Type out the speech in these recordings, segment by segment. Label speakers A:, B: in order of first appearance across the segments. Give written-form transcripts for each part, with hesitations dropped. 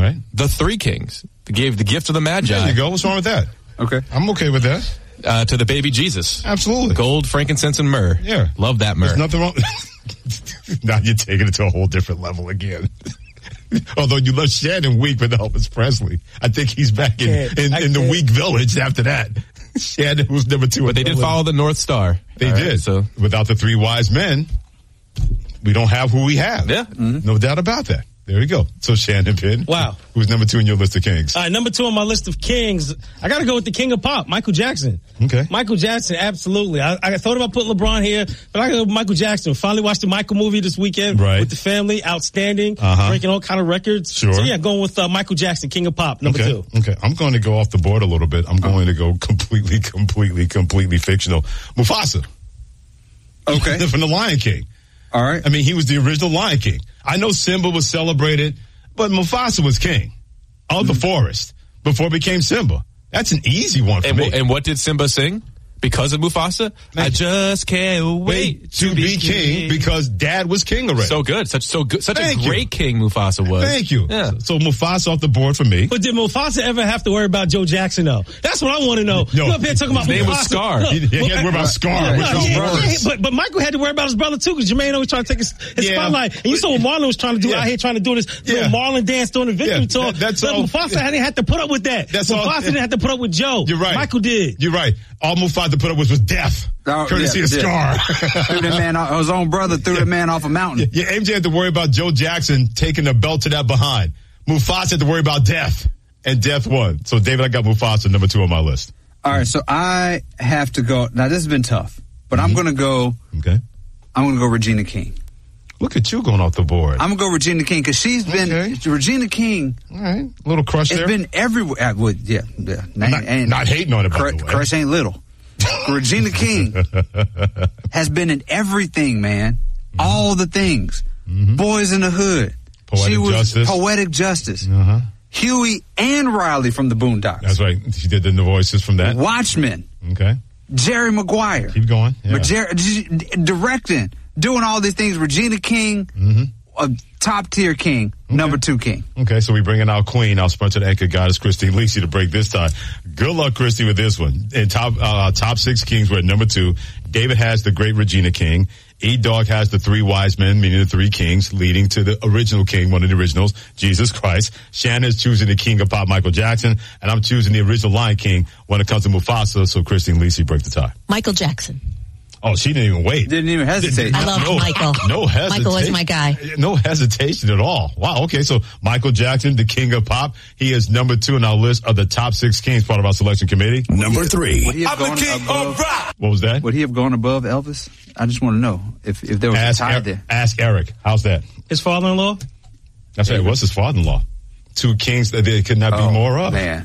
A: right.
B: The three kings. They gave the gift of the Magi.
A: There you go. What's wrong with that?
C: Okay.
A: I'm okay with that.
B: To the baby Jesus.
A: Absolutely.
B: Gold, frankincense, and myrrh.
A: Yeah.
B: Love that myrrh.
A: There's nothing wrong. Now you're taking it to a whole different level again. Although you love Shannon weak with Elvis Presley. I think he's back in the weak village after that. Shannon was number 2.
B: But they did follow the North Star.
A: They did.
B: Right, so
A: without the 3 wise men, we don't have who we have.
B: Yeah.
A: Mm-hmm. No doubt about that. There you go. So Shannon Penn.
D: Wow.
A: Who's number 2 in your list of kings?
D: All right, number 2 on my list of kings. I got to go with the king of pop, Michael Jackson.
A: Okay.
D: Michael Jackson, absolutely. I thought about putting LeBron here, but I got to go with Michael Jackson. Finally watched the Michael movie this weekend with the family. Outstanding. Breaking all kind of records.
A: Sure.
D: So yeah, going with Michael Jackson, king of pop, number 2.
A: Okay. I'm going to go off the board a little bit. I'm going to go completely fictional. Mufasa.
C: Okay.
A: From the Lion King.
C: All right.
A: I mean, he was the original Lion King. I know Simba was celebrated, but Mufasa was king of the forest before it became Simba. That's an easy one for me.
B: And what did Simba sing? Because of Mufasa? I just can't wait
A: to be king because dad was king already.
B: So good. Such a great king Mufasa was.
A: Thank you.
B: Yeah.
A: So Mufasa off the board for me.
D: But did Mufasa ever have to worry about Joe Jackson, though? That's what I want to know.
A: No.
D: You up here talking about
B: his
D: Mufasa.
B: name was Scar.
A: He had to worry about Scar.
D: But Michael had to worry about his brother, too, because Jermaine always trying to take his spotlight. And you saw what Marlon was trying to do out here, trying to do this little Marlon dance during the victory tour.
A: That's all.
D: Mufasa didn't have to put up with that. Mufasa didn't have to put up with Joe.
A: You're right.
D: Michael did.
A: You're right. All Mufasa put up was death. Courtesy of Scar.
C: Threw the man off, his own brother threw the man off a mountain.
A: Yeah, MJ had to worry about Joe Jackson taking the belt to that behind. Mufasa had to worry about death, and death won. So, David, I got Mufasa number 2 on my list.
C: All right, so I have to go. Now, this has been tough, but I'm going to go.
A: Okay.
C: I'm going to go Regina King.
A: Look at you going off the board.
C: I'm going to go Regina King because she's been Regina King.
A: All right, a little crush there.
C: It's been everywhere. Yeah.
A: Not hating on it, by the way.
C: Crush ain't little. Regina King has been in everything, man. Mm-hmm. All the things. Mm-hmm. Boys in the Hood. Poetic Justice. Uh-huh. Huey and Riley from the Boondocks.
A: That's right. She did the voices from that.
C: Watchmen.
A: Okay.
C: Jerry Maguire.
A: Keep going. Yeah.
C: Directing. Doing all these things. Regina King. A top tier king, number 2 king. Okay, so we bring in our queen, our sponsored anchor goddess, Christine Lisi, to break this tie. Good luck, Christy, with this one. In top 6 kings, we're at number 2. David has the great Regina King. E-Dog has the 3 wise men, meaning the 3 kings, leading to the original king, one of the originals, Jesus Christ. Shannon is choosing the king of pop, Michael Jackson, and I'm choosing the original Lion King when it comes to Mufasa, so Christine Lisi, break the tie.
E: Michael Jackson.
A: Oh, she didn't even wait.
C: Didn't even hesitate.
E: I love Michael.
A: No hesitation.
E: Michael is my guy.
A: No hesitation at all. Wow. Okay. So Michael Jackson, the king of pop, he is number 2 in our list of the top 6 kings, part of our selection committee.
F: Number 3.
C: I'm the king of rock.
A: What was that?
C: Would he have gone above Elvis? I just want to know if there was a tie there.
A: Ask Eric. How's that?
D: His father-in-law?
A: That's right. It was his father-in-law. 2 kings that there could not be more of.
C: Man.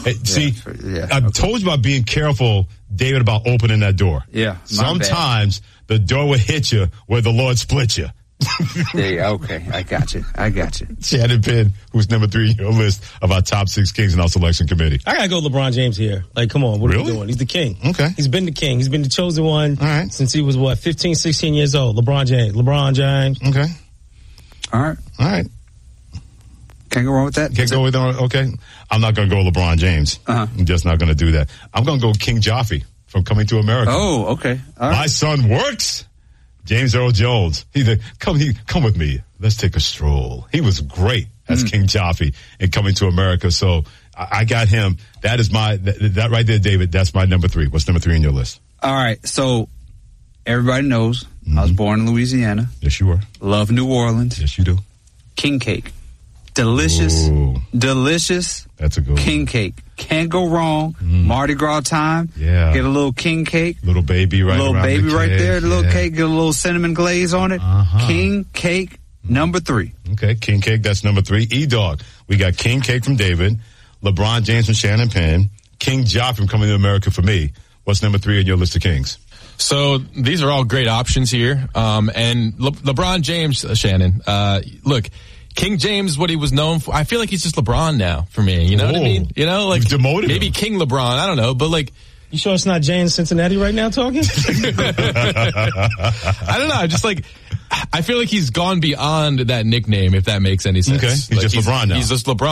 A: I told you about being careful, David, about opening that door.
C: Yeah.
A: Sometimes the door will hit you where the Lord split you.
C: Okay. I got you.
A: Shannon Penn, who's number 3 in your list of our top 6 kings in our selection committee.
D: I gotta go LeBron James here. Like, come on, what are we doing? He's the king.
A: Okay.
D: He's been the king. He's been the chosen one since he was, 15, 16 years old. LeBron James.
A: Okay.
C: All right. Can't go wrong with that.
A: Can't go with that. Okay. I'm not going to go LeBron James. I'm just not going to do that. I'm going to go King Joffrey from Coming to America.
C: Oh, okay. All right.
A: My son works. James Earl Jones. Come with me. Let's take a stroll. He was great as King Joffrey in Coming to America. So I got him. That is that right there, David. That's my number 3. What's number 3 on your list?
C: All right. So everybody knows I was born in Louisiana.
A: Yes, you were.
C: Love New Orleans.
A: Yes, you do.
C: King cake. Delicious.
A: Ooh.
C: Delicious.
A: That's a good
C: king
A: one.
C: cake. Can't go wrong. Mardi Gras time.
A: Yeah.
C: Get a little king cake.
A: Little baby right
C: there. The little cake. Get a little cinnamon glaze on it. King cake number 3.
A: Okay. King cake. That's number 3. E-Dog. We got king cake from David. LeBron James from Shannon Penn. King Joffrey from Coming to America for me. What's number 3 on your list of kings?
B: So these are all great options here. And LeBron James, Shannon, look, King James, what he was known for, I feel like he's just LeBron now for me. You know what I mean? You know, like
A: demoted
B: maybe
A: him.
B: King LeBron. I don't know, but like,
D: you sure it's not Jay in Cincinnati right now talking?
B: I don't know. Just like, I feel like he's gone beyond that nickname, if that makes any sense.
A: Okay. He's
B: like
A: just LeBron now.
B: He's just LeBron.